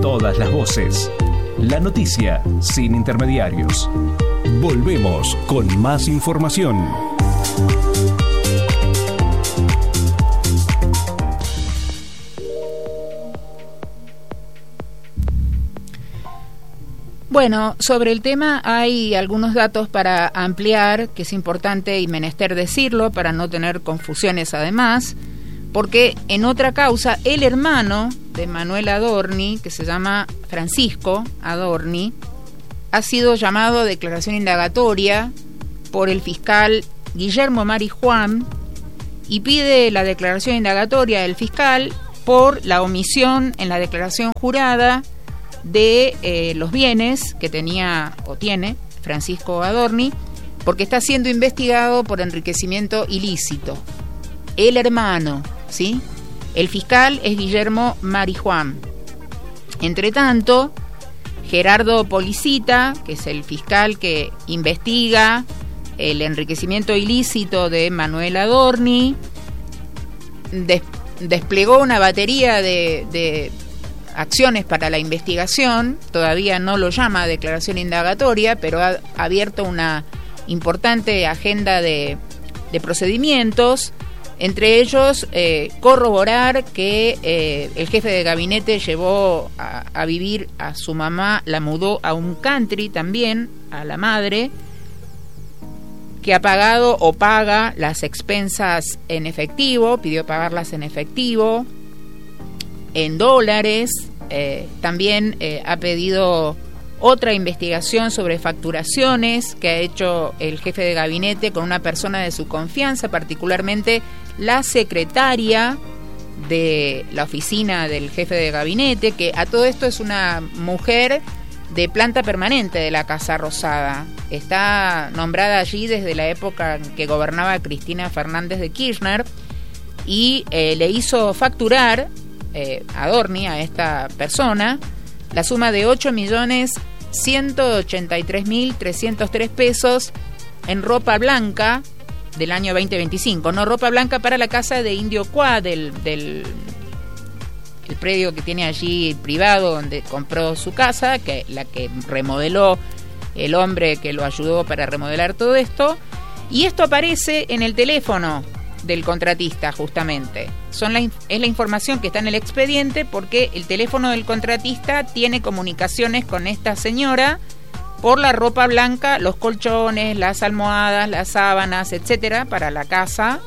todas las voces. La noticia sin intermediarios. Volvemos con más información. Bueno, sobre el tema hay algunos datos para ampliar, que es importante y menester decirlo para no tener confusiones además, porque en otra causa el hermano de Manuel Adorni, que se llama Francisco Adorni, ha sido llamado a declaración indagatoria por el fiscal Guillermo Marijuán y pide la declaración indagatoria del fiscal por la omisión en la declaración jurada de los bienes que tenía o tiene Francisco Adorni, porque está siendo investigado por enriquecimiento ilícito. El hermano, ¿sí? El fiscal es Guillermo Marijuán. Entre tanto, Gerardo Policita, que es el fiscal que investiga el enriquecimiento ilícito de Manuel Adorni, desplegó una batería de acciones para la investigación. Todavía no lo llama declaración indagatoria, pero ha abierto una importante agenda de procedimientos, entre ellos corroborar que el jefe de gabinete llevó a vivir a su mamá, la mudó a un country también, a la madre, que ha pagado o paga las expensas en efectivo, pidió pagarlas en efectivo, en dólares. También ha pedido otra investigación sobre facturaciones que ha hecho el jefe de gabinete con una persona de su confianza, particularmente la secretaria de la oficina del jefe de gabinete, que a todo esto es una mujer de planta permanente de la Casa Rosada. Está nombrada allí desde la época en que gobernaba Cristina Fernández de Kirchner y le hizo facturar Adorni a esta persona la suma de 8.183.303 pesos en ropa blanca del año 2025, no ropa blanca para la casa de Indio Cuá, el predio que tiene allí privado donde compró su casa, que la que remodeló el hombre que lo ayudó para remodelar todo esto, y esto aparece en el teléfono del contratista justamente. Es la información que está en el expediente, porque el teléfono del contratista tiene comunicaciones con esta señora por la ropa blanca, los colchones, las almohadas, las sábanas, etcétera, para la casa.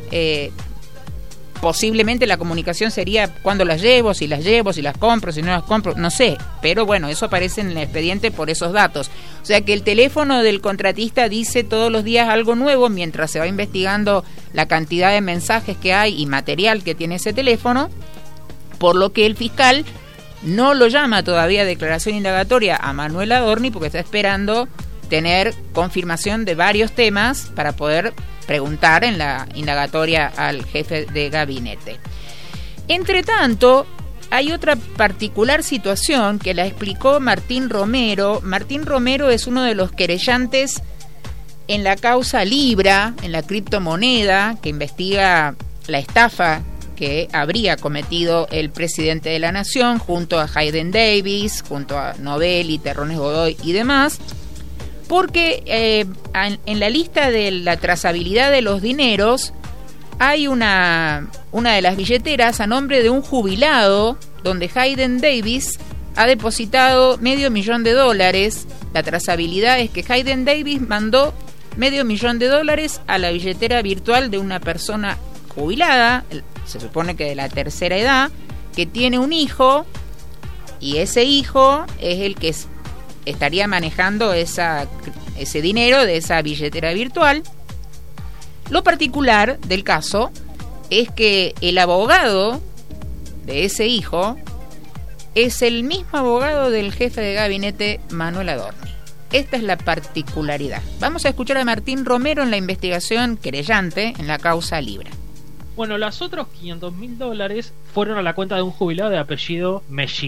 Posiblemente la comunicación sería cuándo las llevo, si las compro, si no las compro, no sé, pero bueno, eso aparece en el expediente por esos datos. O sea que el teléfono del contratista dice todos los días algo nuevo mientras se va investigando la cantidad de mensajes que hay y material que tiene ese teléfono, por lo que el fiscal no lo llama todavía declaración indagatoria a Manuel Adorni, porque está esperando tener confirmación de varios temas para poder preguntar en la indagatoria al jefe de gabinete. Entre tanto, hay otra particular situación que la explicó Martín Romero. Martín Romero es uno de los querellantes en la causa Libra, en la criptomoneda, que investiga la estafa que habría cometido el presidente de la Nación junto a Hayden Davis, junto a Novelli, Terrones Godoy y demás, porque en la lista de la trazabilidad de los dineros hay una de las billeteras a nombre de un jubilado donde Hayden Davis ha depositado $500,000. La trazabilidad es que Hayden Davis mandó $500,000 a la billetera virtual de una persona jubilada, se supone que de la tercera edad, que tiene un hijo, y ese hijo es el que estaría manejando ese dinero de esa billetera virtual. Lo particular del caso es que el abogado de ese hijo es el mismo abogado del jefe de gabinete Manuel Adorni. Esta es la particularidad. Vamos a escuchar a Martín Romero en la investigación querellante en la causa Libra. Bueno, los otros $500,000 fueron a la cuenta de un jubilado de apellido Mellino,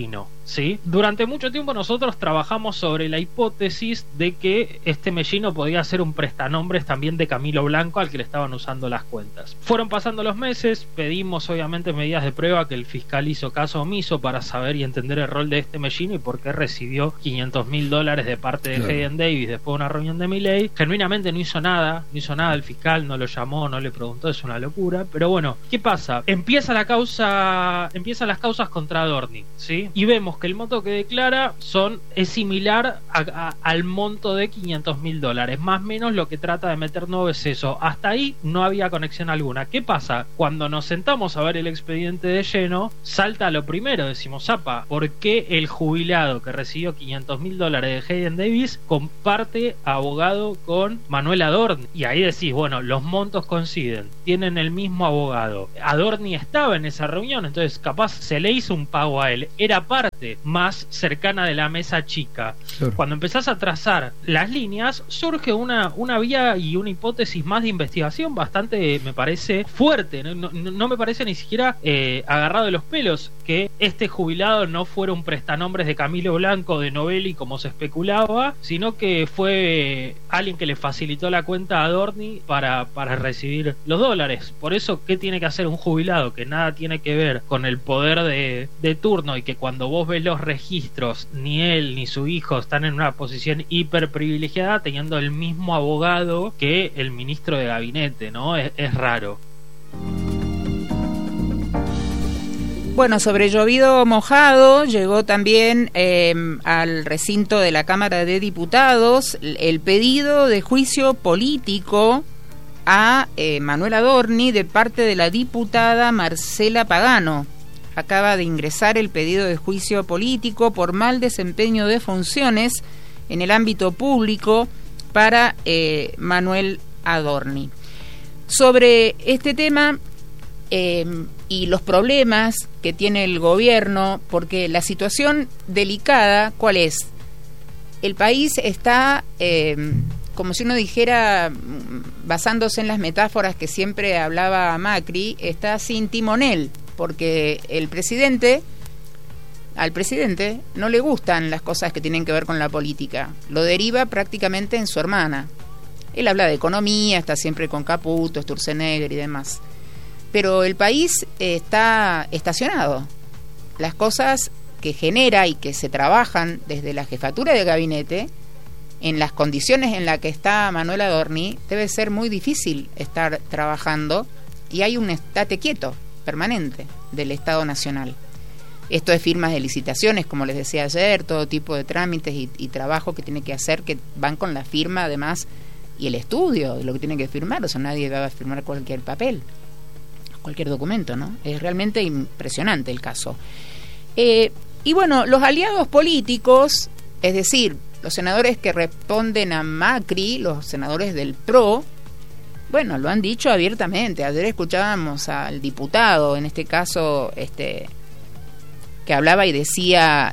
¿sí? Durante mucho tiempo nosotros trabajamos sobre la hipótesis de que este Mellino podía ser un prestanombres también de Camilo Blanco al que le estaban usando las cuentas. Fueron pasando los meses, pedimos obviamente medidas de prueba, que el fiscal hizo caso omiso para saber y entender el rol de este Mellino y por qué recibió $500.000 de parte de Hayden Davis después de una reunión de Milei. Genuinamente no hizo nada el fiscal, no lo llamó, no le preguntó, es una locura. Pero bueno, ¿qué pasa? Empiezan las causas contra Adorni, ¿sí? Y vemos que el monto que declara es similar al monto de $500.000, más o menos lo que trata de meter Nuevo es eso. Hasta ahí no había conexión alguna. ¿Qué pasa? Cuando nos sentamos a ver el expediente de lleno, salta lo primero, decimos, zapa, ¿por qué el jubilado que recibió $500.000 de Hayden Davis comparte abogado con Manuel Adorni? Y ahí decís, bueno, los montos coinciden, tienen el mismo abogado. Adorni estaba en esa reunión, entonces capaz se le hizo un pago a él, era parte más cercana de la mesa chica. Claro. Cuando empezás a trazar las líneas, surge una vía y una hipótesis más de investigación bastante, me parece, fuerte. No me parece ni siquiera agarrado de los pelos que este jubilado no fuera un prestanombres de Camilo Blanco, de Novelli, como se especulaba, sino que fue alguien que le facilitó la cuenta a Adorni para recibir los dólares. Por eso, ¿qué tiene que hacer un jubilado que nada tiene que ver con el poder de turno, y que cuando vos ves los registros, ni él ni su hijo están en una posición hiper privilegiada, teniendo el mismo abogado que el ministro de gabinete, ¿no? Es raro. Bueno, sobre llovido mojado, llegó también al recinto de la Cámara de Diputados el pedido de juicio político a Manuel Adorni de parte de la diputada Marcela Pagano. Acaba de ingresar el pedido de juicio político por mal desempeño de funciones en el ámbito público para Manuel Adorni. Sobre este tema y los problemas que tiene el gobierno, porque la situación delicada, ¿cuál es? El país está, como si uno dijera, basándose en las metáforas que siempre hablaba Macri, está sin timonel, porque al presidente no le gustan las cosas que tienen que ver con la política, lo deriva prácticamente en su hermana. Él habla de economía, está siempre con Caputo, Sturzenegger y demás. Pero el país está estacionado. Las cosas que genera y que se trabajan desde la jefatura de gabinete, en las condiciones en las que está Manuel Adorni, debe ser muy difícil estar trabajando, y hay un estate quieto permanente del Estado Nacional. Esto es firmas de licitaciones, como les decía ayer, todo tipo de trámites y trabajo que tiene que hacer, que van con la firma además y el estudio de lo que tiene que firmar. O sea, nadie va a firmar cualquier papel, cualquier documento, ¿no? Es realmente impresionante el caso. Y bueno, los aliados políticos, es decir, los senadores que responden a Macri, los senadores del PRO, bueno, lo han dicho abiertamente. Ayer escuchábamos al diputado, en este caso, que hablaba y decía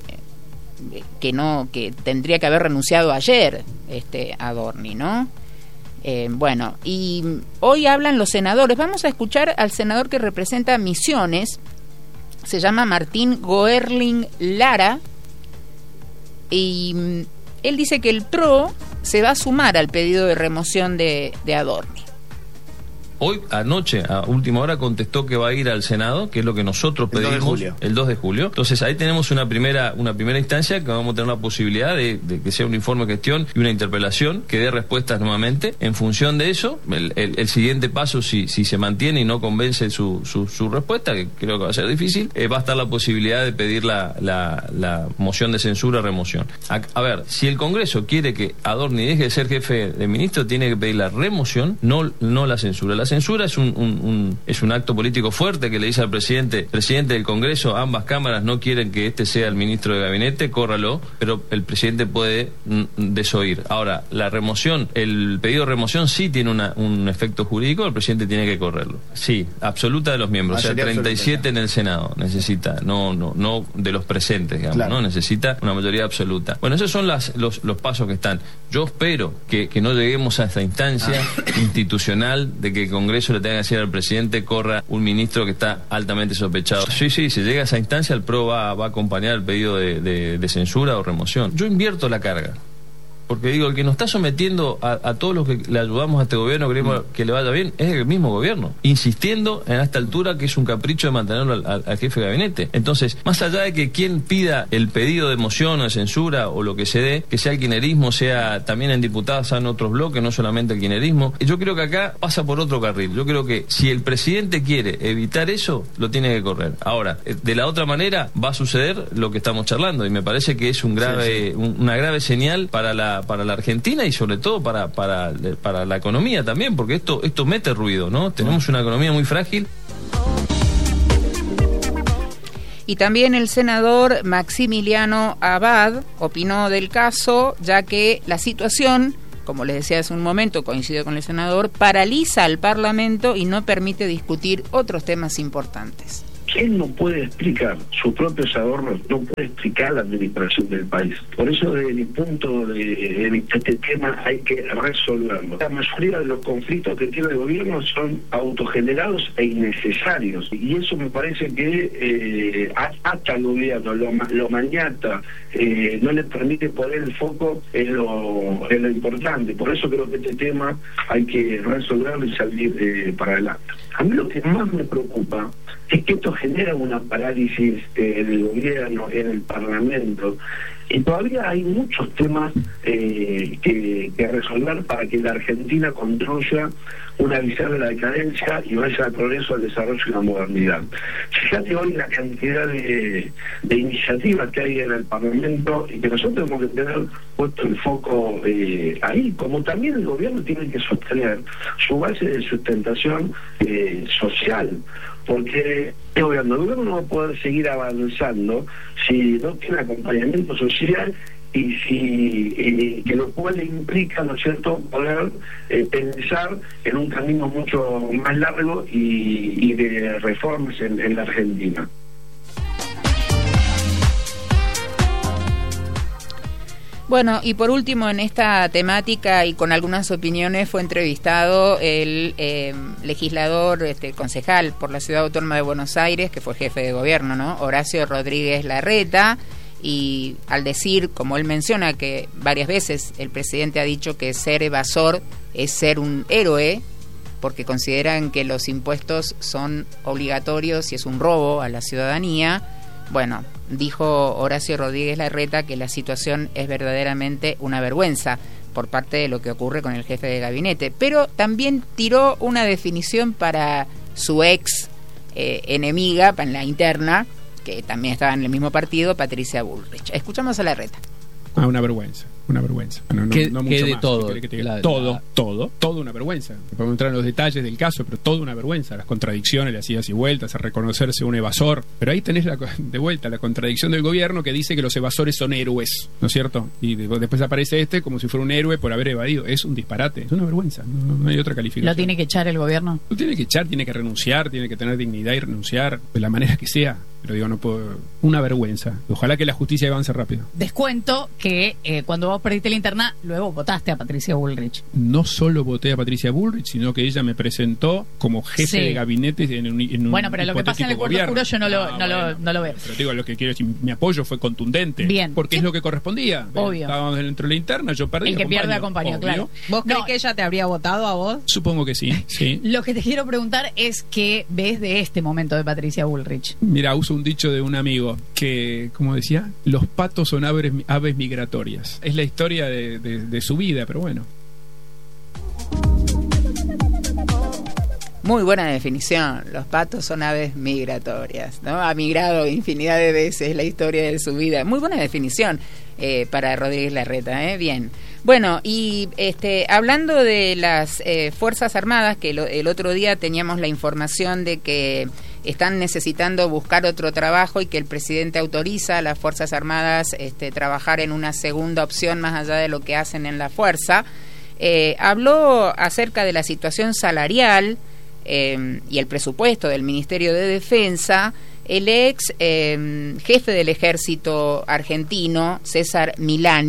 que tendría que haber renunciado ayer Adorni, ¿no? Bueno, y hoy hablan los senadores. Vamos a escuchar al senador que representa Misiones, se llama Martín Goerling Lara, y él dice que el PRO se va a sumar al pedido de remoción de Adorni. Hoy, anoche, a última hora, contestó que va a ir al Senado, que es lo que nosotros pedimos, el 2 de julio. Entonces ahí tenemos una primera instancia que vamos a tener la posibilidad de que sea un informe de gestión y una interpelación que dé respuestas nuevamente. En función de eso, el siguiente paso, si se mantiene y no convence su respuesta, que creo que va a ser difícil, va a estar la posibilidad de pedir la moción de censura, remoción. A ver, si el Congreso quiere que Adorni deje de ser jefe de ministro, tiene que pedir la remoción, no la censura. La censura es un acto político fuerte que le dice al presidente del Congreso: ambas cámaras no quieren que este sea el ministro de gabinete, córralo, pero el presidente puede desoír. Ahora, la remoción, el pedido de remoción sí tiene un efecto jurídico, el presidente tiene que correrlo. Sí, absoluta de los miembros, o sea, 37 en el Senado necesita, no de los presentes, digamos, claro. No necesita una mayoría absoluta. Bueno, esos son los pasos que están. Yo espero que no lleguemos a esta instancia institucional de que Congreso le tenga que decir al presidente corra un ministro que está altamente sospechado. Sí, si llega a esa instancia, el PRO va a acompañar el pedido de censura o remoción. Yo invierto la carga. Porque digo, el que nos está sometiendo a todos los que le ayudamos a este gobierno, queremos que le vaya bien, es el mismo gobierno, insistiendo en esta altura que es un capricho de mantenerlo al jefe de gabinete. Entonces, más allá de que quien pida el pedido de moción o de censura o lo que se dé, que sea el kirchnerismo, sea también en diputados, sea en otros bloques, no solamente el kirchnerismo, yo creo que acá pasa por otro carril. Yo creo que si el presidente quiere evitar eso, lo tiene que correr. Ahora, de la otra manera va a suceder lo que estamos charlando, y me parece que es una grave señal para la Argentina y sobre todo para la economía también, porque esto mete ruido, ¿no? Tenemos una economía muy frágil. Y también el senador Maximiliano Abad opinó del caso, ya que la situación, como les decía hace un momento, coincido con el senador, paraliza al Parlamento y no permite discutir otros temas importantes. Él no puede explicar sus propios ahorros, no puede explicar la administración del país. Por eso, desde mi punto de este tema hay que resolverlo. La mayoría de los conflictos que tiene el gobierno son autogenerados e innecesarios. Y eso me parece que ata al gobierno, lo maniata, no le permite poner el foco en lo importante. Por eso creo que este tema hay que resolverlo y salir para adelante. A mí lo que más me preocupa es que esto genera una parálisis en el gobierno, en el Parlamento, y todavía hay muchos temas que resolver para que la Argentina construya una visión de la decadencia y vaya al progreso, al desarrollo y la modernidad. Fíjate hoy la cantidad de iniciativas que hay en el Parlamento y que nosotros tenemos que tener puesto el foco ahí, como también el gobierno tiene que sostener su base de sustentación social, porque el gobierno no va a poder seguir avanzando si no tiene acompañamiento social y que lo cual implica, ¿no es cierto?, poder pensar en un camino mucho más largo y de reformas en la Argentina. Bueno, y por último, en esta temática y con algunas opiniones, fue entrevistado el legislador, concejal por la Ciudad Autónoma de Buenos Aires, que fue jefe de gobierno, ¿no?, Horacio Rodríguez Larreta, y al decir, como él menciona, que varias veces el presidente ha dicho que ser evasor es ser un héroe, porque consideran que los impuestos son obligatorios y es un robo a la ciudadanía. Bueno, dijo Horacio Rodríguez Larreta que la situación es verdaderamente una vergüenza por parte de lo que ocurre con el jefe de gabinete, pero también tiró una definición para su ex enemiga, en la interna, que también estaba en el mismo partido, Patricia Bullrich. Escuchamos a Larreta. Una vergüenza. No ¿Qué mucho de más, todo? Todo una vergüenza. Podemos entrar en los detalles del caso, pero todo una vergüenza. Las contradicciones, las idas y vueltas, a reconocerse un evasor. Pero ahí tenés de vuelta la contradicción del gobierno que dice que los evasores son héroes, ¿no es cierto? Y después aparece como si fuera un héroe por haber evadido. Es un disparate, es una vergüenza. No hay otra calificación. ¿Lo tiene que echar el gobierno? Lo tiene que echar, tiene que renunciar, tiene que tener dignidad y renunciar de la manera que sea. Pero digo, no puedo. Una vergüenza. Ojalá que la justicia avance rápido. Descuento que cuando vos perdiste la interna, luego votaste a Patricia Bullrich. No solo voté a Patricia Bullrich, sino que ella me presentó como jefe de gabinete en un bueno, pero lo que pasa en el cuarto oscuro yo no lo veo. Pero digo, lo que quiero decir, mi apoyo fue contundente. Bien. Porque es lo que correspondía. Obvio. Estábamos dentro de la interna, yo perdí. El que pierde acompaña, claro. ¿Vos crees que ella te habría votado a vos? Supongo que sí. Lo que te quiero preguntar es qué ves de este momento de Patricia Bullrich. Mira, uso un dicho de un amigo que, como decía, los patos son aves migratorias. Es la historia de su vida, pero bueno. Muy buena definición. Los patos son aves migratorias, ¿no? Ha migrado infinidad de veces, la historia de su vida. Muy buena definición para Rodríguez Larreta, Bien. Bueno, y hablando de las Fuerzas Armadas, que el otro día teníamos la información de que están necesitando buscar otro trabajo y que el presidente autoriza a las Fuerzas Armadas trabajar en una segunda opción más allá de lo que hacen en la fuerza. Habló acerca de la situación salarial y el presupuesto del Ministerio de Defensa el ex jefe del ejército argentino, César Milani,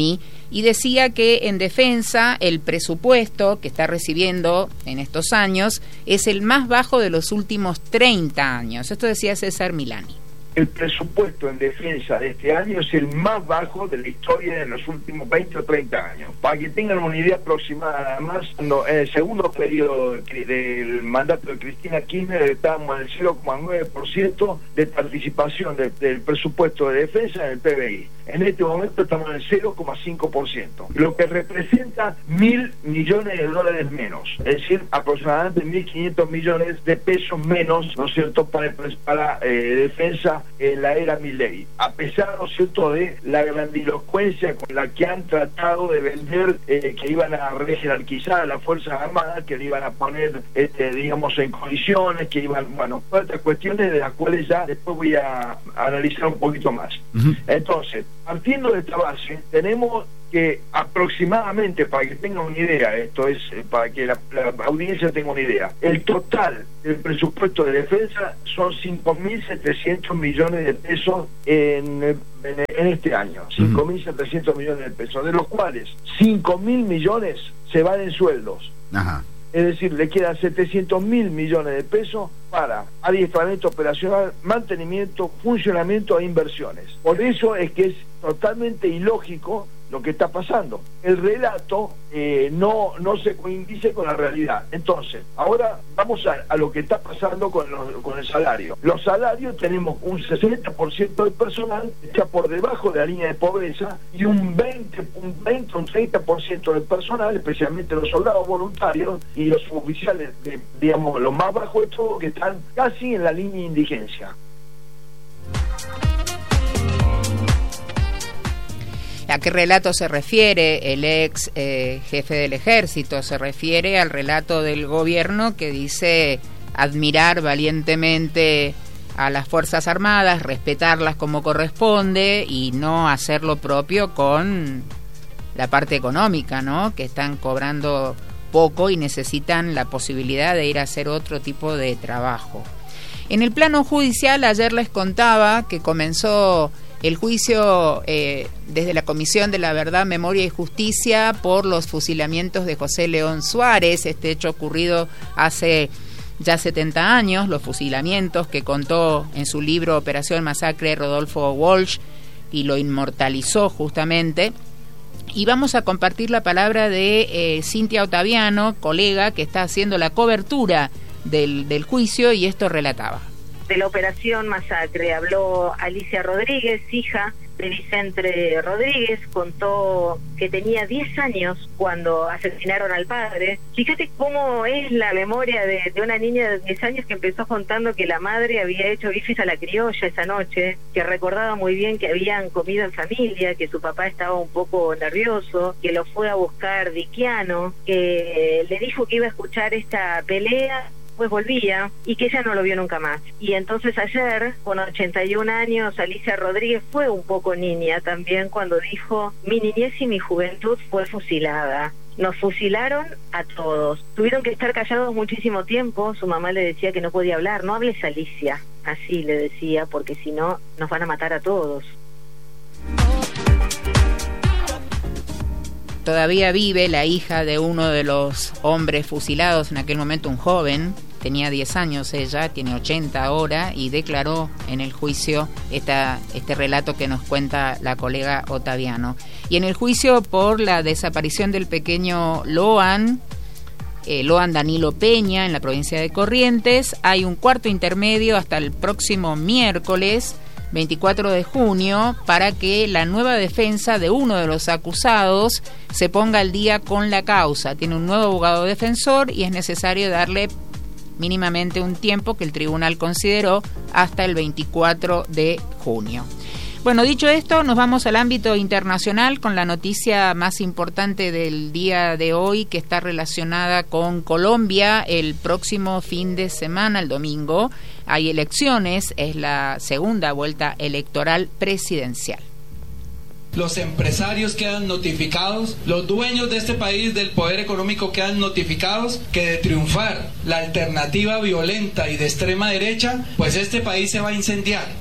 y decía que en defensa el presupuesto que está recibiendo en estos años es el más bajo de los últimos 30 años. Esto decía César Milani. El presupuesto en defensa de este año es el más bajo de la historia de los últimos 20 o 30 años. Para que tengan una idea aproximada, además, en el segundo periodo del mandato de Cristina Kirchner estábamos en el 0,9% de participación del presupuesto de defensa en el PBI. En este momento estamos en el 0,5%, lo que representa 1.000 millones de dólares menos, es decir, aproximadamente 1.500 millones de pesos menos, ¿no es cierto?, para defensa en la era Milei, a pesar, ¿no es cierto?, de la grandilocuencia con la que han tratado de vender que iban a rejerarquizar a las Fuerzas Armadas, que le iban a poner, digamos, en condiciones, que iban, bueno, todas estas cuestiones de las cuales ya después voy a analizar un poquito más. Entonces, partiendo de esta base, tenemos que aproximadamente, para que tengan una idea, esto es para que la audiencia tenga una idea, el total del presupuesto de defensa son 5.700 millones de pesos en este año, 5.700 millones de pesos, de los cuales 5.000 millones se van en sueldos. Ajá. Es decir, le quedan 700.000 millones de pesos para adiestramiento operacional, mantenimiento, funcionamiento e inversiones. Por eso es que es totalmente ilógico lo que está pasando. El relato no se coincide con la realidad. Entonces, ahora vamos a lo que está pasando con el salario. Los salarios, tenemos un 60% del personal que está por debajo de la línea de pobreza y un 30% del personal, especialmente los soldados voluntarios y los oficiales, digamos, los más bajos de todo, que están casi en la línea de indigencia. ¿A qué relato se refiere el ex jefe del ejército? Se refiere al relato del gobierno que dice admirar valientemente a las Fuerzas Armadas, respetarlas como corresponde y no hacer lo propio con la parte económica, ¿no? Que están cobrando poco y necesitan la posibilidad de ir a hacer otro tipo de trabajo. En el plano judicial, ayer les contaba que comenzó el juicio desde la Comisión de la Verdad, Memoria y Justicia por los fusilamientos de José León Suárez, este hecho ocurrido hace ya 70 años, los fusilamientos que contó en su libro Operación Masacre Rodolfo Walsh y lo inmortalizó justamente. Y vamos a compartir la palabra de Cintia Ottaviano, colega que está haciendo la cobertura del juicio, y esto relataba. De la Operación Masacre habló Alicia Rodríguez, hija de Vicente Rodríguez, contó que tenía 10 años cuando asesinaron al padre. Fíjate cómo es la memoria de una niña de 10 años que empezó contando que la madre había hecho bifes a la criolla esa noche, que recordaba muy bien que habían comido en familia, que su papá estaba un poco nervioso, que lo fue a buscar Diquiano, que le dijo que iba a escuchar esta pelea, pues volvía, y que ella no lo vio nunca más. Y entonces ayer, con 81 años, Alicia Rodríguez fue un poco niña también cuando dijo: mi niñez y mi juventud fue fusilada. Nos fusilaron a todos. Tuvieron que estar callados muchísimo tiempo. Su mamá le decía que no podía hablar. No hables, Alicia. Así le decía, porque si no, nos van a matar a todos. Todavía vive la hija de uno de los hombres fusilados, en aquel momento un joven, tenía 10 años ella, tiene 80 ahora, y declaró en el juicio este relato que nos cuenta la colega Ottaviano. Y en el juicio por la desaparición del pequeño Loan Danilo Peña, en la provincia de Corrientes, hay un cuarto intermedio hasta el próximo miércoles 24 de junio para que la nueva defensa de uno de los acusados se ponga al día con la causa. Tiene un nuevo abogado defensor y es necesario darle mínimamente un tiempo que el tribunal consideró hasta el 24 de junio. Bueno, dicho esto, nos vamos al ámbito internacional con la noticia más importante del día de hoy, que está relacionada con Colombia. El próximo fin de semana, el domingo, hay elecciones, es la segunda vuelta electoral presidencial. Los empresarios quedan notificados, los dueños de este país, del poder económico, quedan notificados que de triunfar la alternativa violenta y de extrema derecha, pues este país se va a incendiar.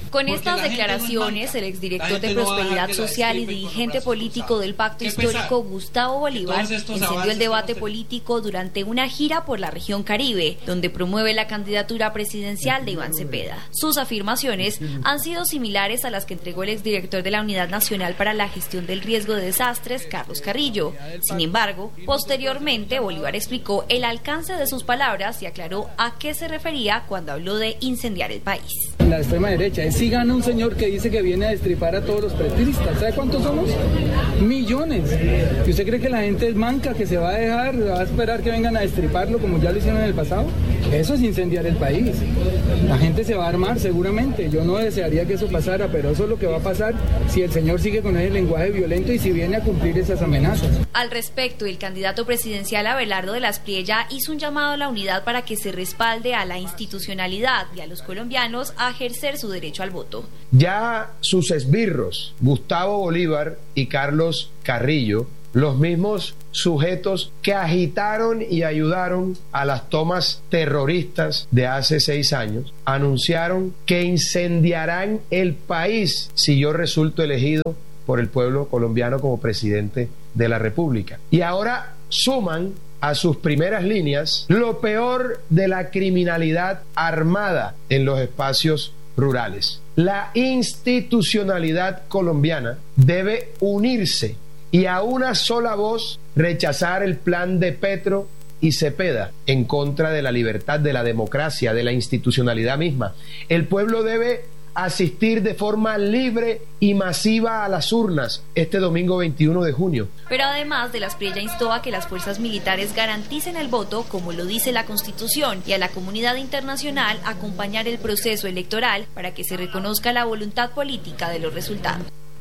Con estas declaraciones, el exdirector de Prosperidad Social y dirigente político del Pacto Histórico, Gustavo Bolívar, encendió el debate político durante una gira por la región Caribe, donde promueve la candidatura presidencial de Iván Cepeda. Sus afirmaciones han sido similares a las que entregó el exdirector de la Unidad Nacional para la Gestión del Riesgo de Desastres, Carlos Carrillo. Sin embargo, posteriormente, Bolívar explicó el alcance de sus palabras y aclaró a qué se refería cuando habló de incendiar el país. La extrema derecha es si gana un señor que dice que viene a destripar a todos los petristas. ¿Sabe cuántos somos? Millones. ¿Y usted cree que la gente es manca, que se va a dejar, va a esperar que vengan a destriparlo como ya lo hicieron en el pasado? Eso es incendiar el país. La gente se va a armar seguramente. Yo no desearía que eso pasara, pero eso es lo que va a pasar si el señor sigue con ese lenguaje violento y si viene a cumplir esas amenazas. Al respecto, el candidato presidencial Abelardo de las Priella hizo un llamado a la unidad para que se respalde a la institucionalidad y a los colombianos a ejercer su derecho al voto. Ya sus esbirros, Gustavo Bolívar y Carlos Carrillo, los mismos sujetos que agitaron y ayudaron a las tomas terroristas de hace 6 años, anunciaron que incendiarán el país si yo resulto elegido por el pueblo colombiano como presidente de la República. Y ahora suman a sus primeras líneas lo peor de la criminalidad armada en los espacios rurales. La institucionalidad colombiana debe unirse y a una sola voz rechazar el plan de Petro y Cepeda en contra de la libertad, de la democracia, de la institucionalidad misma. El pueblo debe asistir de forma libre y masiva a las urnas este domingo 21 de junio. Pero además de las Priella instó a que las fuerzas militares garanticen el voto como lo dice la Constitución y a la comunidad internacional acompañar el proceso electoral para que se reconozca la voluntad política de los resultados.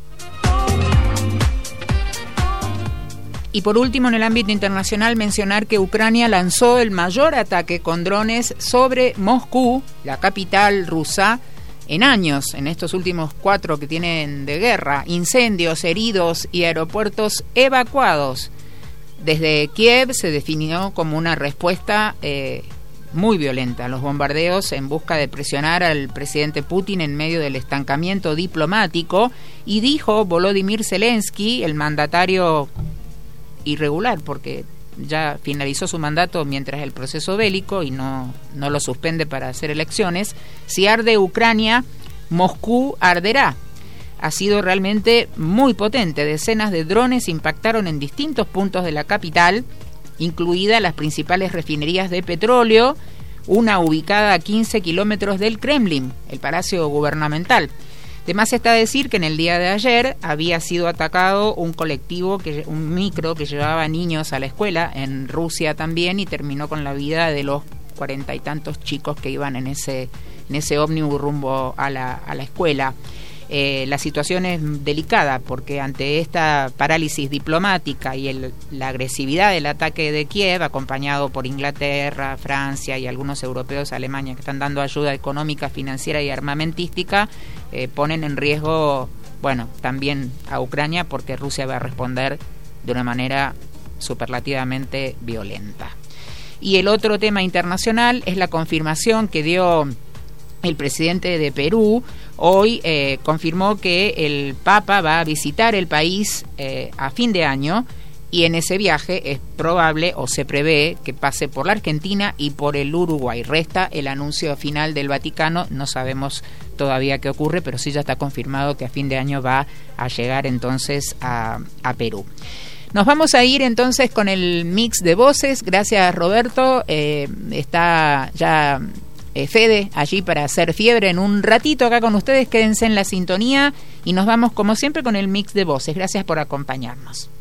Y por último, en el ámbito internacional, mencionar que Ucrania lanzó el mayor ataque con drones sobre Moscú, la capital rusa, en años, en estos últimos 4 que tienen de guerra, incendios, heridos y aeropuertos evacuados. Desde Kiev se definió como una respuesta muy violenta a los bombardeos en busca de presionar al presidente Putin en medio del estancamiento diplomático, y dijo Volodymyr Zelensky, el mandatario irregular, porque ya finalizó su mandato mientras el proceso bélico y no lo suspende para hacer elecciones: si arde Ucrania, Moscú arderá. Ha sido realmente muy potente. Decenas de drones impactaron en distintos puntos de la capital, incluidas las principales refinerías de petróleo, una ubicada a 15 kilómetros del Kremlin, el palacio gubernamental. De más está decir que en el día de ayer había sido atacado un colectivo, un micro que llevaba niños a la escuela en Rusia también, y terminó con la vida de los 40 y tantos chicos que iban en ese ómnibus rumbo a la escuela. La situación es delicada porque ante esta parálisis diplomática y la agresividad del ataque de Kiev, acompañado por Inglaterra, Francia y algunos europeos, Alemania, que están dando ayuda económica, financiera y armamentística, ponen en riesgo, también a Ucrania, porque Rusia va a responder de una manera superlativamente violenta. Y el otro tema internacional es la confirmación que dio el presidente de Perú. Hoy confirmó que el Papa va a visitar el país a fin de año, y en ese viaje es probable o se prevé que pase por la Argentina y por el Uruguay. Resta el anuncio final del Vaticano, no sabemos todavía qué ocurre, pero sí ya está confirmado que a fin de año va a llegar entonces a Perú. Nos vamos a ir entonces con el mix de voces. Gracias, Roberto. Está ya Fede allí para hacer fiebre en un ratito acá con ustedes. Quédense en la sintonía y nos vamos como siempre con el mix de voces. Gracias por acompañarnos.